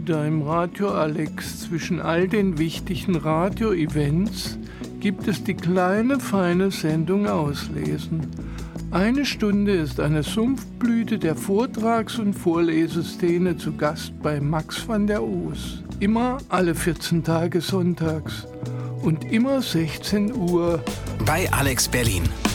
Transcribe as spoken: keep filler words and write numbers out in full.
wieder im Radio Alex. Zwischen all den wichtigen Radio-Events gibt es die kleine, feine Sendung Auslesen. Eine Stunde ist eine Sumpfblüte der Vortrags- und Vorleseszene zu Gast bei Max van der Oos. Immer alle vierzehn Tage sonntags und immer sechzehn Uhr bei Alex Berlin.